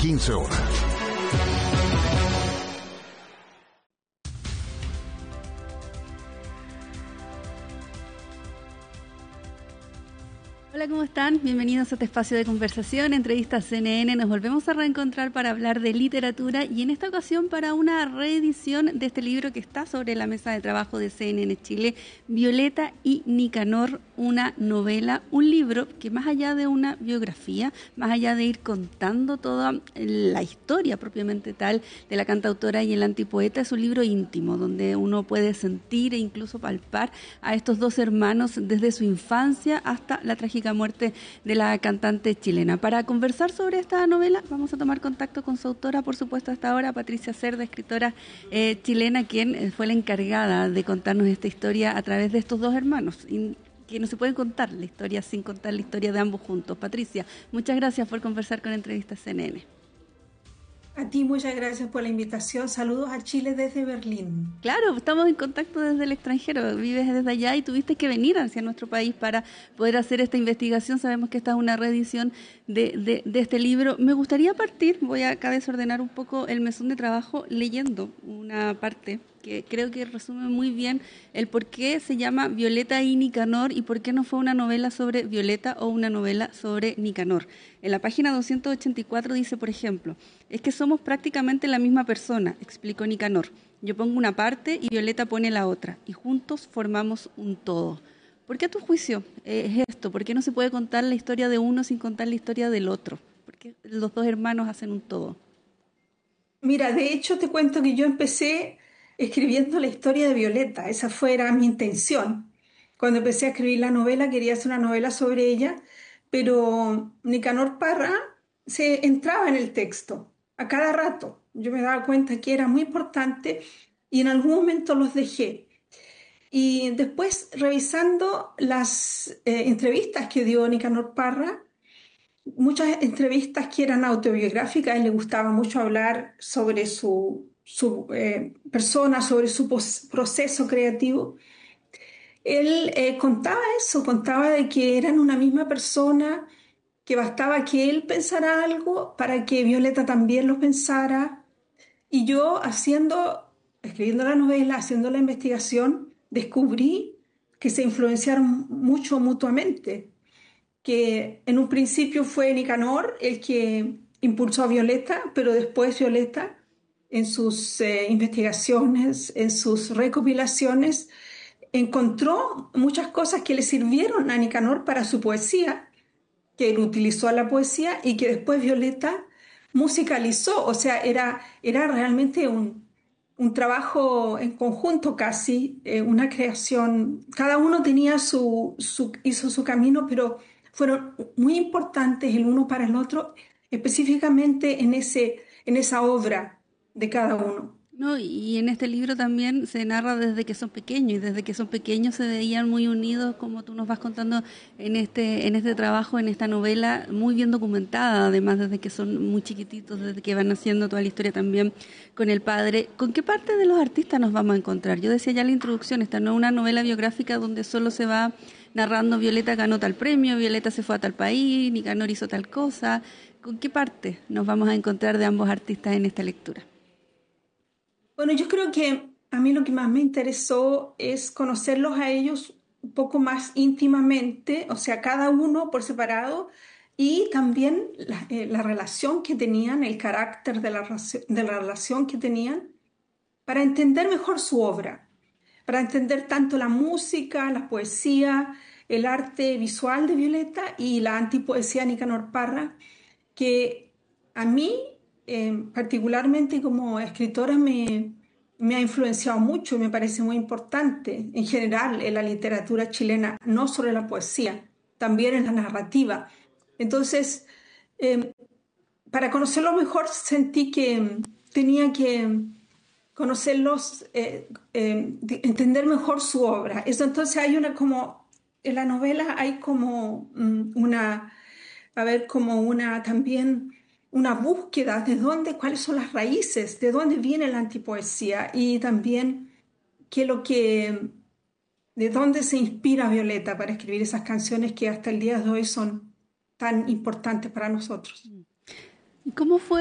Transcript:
15 horas. Hola, ¿cómo están? Bienvenidos a este espacio de conversación, entrevistas CNN. Nos volvemos a reencontrar para hablar de literatura y en esta ocasión para una reedición de este libro que está sobre la mesa de trabajo de CNN Chile, Violeta y Nicanor, una novela, un libro que más allá de una biografía, más allá de ir contando toda la historia propiamente tal de la cantautora y el antipoeta, es un libro íntimo donde uno puede sentir e incluso palpar a estos dos hermanos desde su infancia hasta la trágica muerte de la cantante chilena. Para conversar sobre esta novela vamos a tomar contacto con su autora, por supuesto, hasta ahora, Patricia Cerda, escritora chilena, quien fue la encargada de contarnos esta historia a través de estos dos hermanos, que no se puede contar la historia sin contar la historia de ambos juntos. Patricia, muchas gracias por conversar con Entrevistas CNN. A ti muchas gracias por la invitación. Saludos a Chile desde Berlín. Claro, estamos en contacto desde el extranjero, vives desde allá y tuviste que venir hacia nuestro país para poder hacer esta investigación. Sabemos que esta es una reedición de este libro. Me gustaría partir, voy a acá desordenar un poco el mesón de trabajo leyendo una parte que creo que resume muy bien el por qué se llama Violeta y Nicanor y por qué no fue una novela sobre Violeta o una novela sobre Nicanor. En la página 284 dice, por ejemplo, es que somos prácticamente la misma persona, explicó Nicanor. Yo pongo una parte y Violeta pone la otra y juntos formamos un todo. ¿Por qué a tu juicio es esto? ¿Por qué no se puede contar la historia de uno sin contar la historia del otro? ¿Por qué los dos hermanos hacen un todo? Mira, de hecho te cuento que yo empecé escribiendo la historia de Violeta. Esa era mi intención. Cuando empecé a escribir la novela quería hacer una novela sobre ella, pero Nicanor Parra se entraba en el texto a cada rato. Yo me daba cuenta que era muy importante y en algún momento los dejé. Y después, revisando las entrevistas que dio Nicanor Parra, muchas entrevistas que eran autobiográficas, a él le gustaba mucho hablar sobre su persona, sobre su proceso creativo. Él contaba eso, contaba de que eran una misma persona, que bastaba que él pensara algo para que Violeta también lo pensara. Y yo escribiendo la novela, haciendo la investigación, descubrí que se influenciaron mucho mutuamente, que en un principio fue Nicanor el que impulsó a Violeta, pero después Violeta, en sus investigaciones, en sus recopilaciones, encontró muchas cosas que le sirvieron a Nicanor para su poesía, que él utilizó a la poesía y que después Violeta musicalizó. O sea, era realmente un trabajo en conjunto casi, una creación. Cada uno tenía hizo su camino, pero fueron muy importantes el uno para el otro, específicamente en esa obra de cada uno. No, y en este libro también se narra desde que son pequeños, y desde que son pequeños se veían muy unidos, como tú nos vas contando en este trabajo, en esta novela, muy bien documentada, además desde que son muy chiquititos, desde que van haciendo toda la historia también con el padre. ¿Con qué parte de los artistas nos vamos a encontrar? Yo decía ya en la introducción, esta no es una novela biográfica donde solo se va narrando Violeta ganó tal premio, Violeta se fue a tal país, Nicanor hizo tal cosa. ¿Con qué parte nos vamos a encontrar de ambos artistas en esta lectura? Bueno, yo creo que a mí lo que más me interesó es conocerlos a ellos un poco más íntimamente, o sea, cada uno por separado, y también la relación que tenían, el carácter de la relación que tenían, para entender mejor su obra, para entender tanto la música, la poesía, el arte visual de Violeta y la antipoesía de Nicanor Parra, que a mí, particularmente como escritora, me ha influenciado mucho y me parece muy importante en general en la literatura chilena, no solo en la poesía, también en la narrativa. Entonces, eh, para conocerlo mejor sentí que tenía que conocerlos, entender mejor su obra. Entonces hay como, en la novela hay como como una también una búsqueda de cuáles son las raíces, de dónde viene la antipoesía y también de dónde se inspira Violeta para escribir esas canciones que hasta el día de hoy son tan importantes para nosotros. ¿Cómo fue